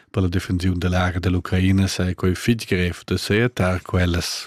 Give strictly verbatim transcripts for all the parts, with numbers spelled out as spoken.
per la difensione dell'area dell'Ucraina sei coi fitg gref de seatar quellas.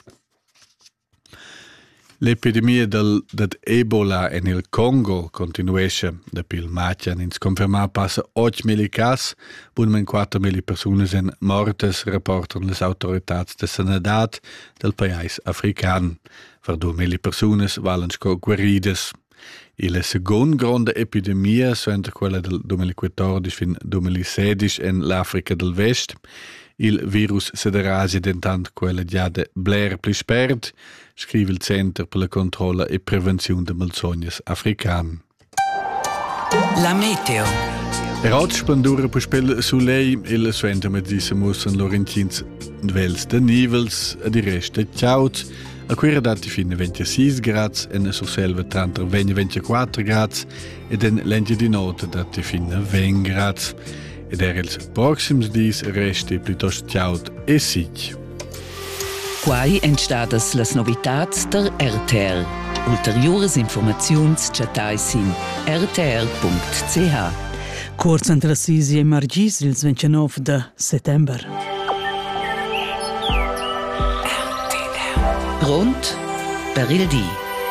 L'epidemia del, del Ebola en il Congo continuesce. Da pil matjan ins confermar passa otto mila cas, bunmen quattro mila persone sen mortes, rapportan les autoritats de sanadat del país african. Per due mila persone valen sco guarides. E la seconda grande epidemia suentra quella del duemilaquattordici fin duemilasedici en l'Africa del Vest. Il virus sederasi dentant quella già de Blair pli spert, scrive il Center per la controlla e prevenzione de malsognas african. La meteo. Per oggi spandura per spel su lei, il suenter med disse mussen Lorentins vels de nivels, a di reste ciaut, a quella dati fine ventisei gradi, en su selva tra ventiquattro gradi, ed en l'endia di notte dati fine venti gradi. Ed er els proxims dis resti piuttosto ciaut e sic. Quai entstadas las novitats der R T R. Ulteriores informaziuns chatai sin r t r punct c h. Corts entre Assisi e Margis il ventinove de settember. Pronto per il dì.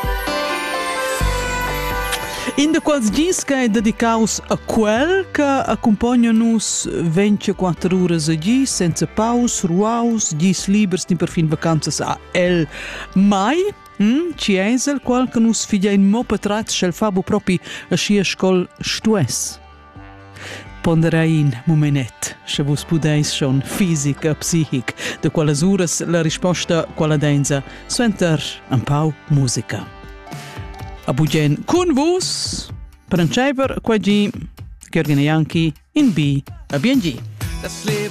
In de quals dies che è dedicaus a quel che accompagna nus ventiquattro ore a gi, senza paus, ruaus, dis libers din per fin vacanzas a el mai, hm? Ci eisel qual che nus figlia in mo petrat schel fabu propi a schia scol stues. Ponderei in momenet, se vos pudeis schon fisic e psihic, de quales ures la risposta quala denza, suenter un pau musica. A bugen con vos, per un cever qua gi, Gheorghe Neanchi in B a B N G.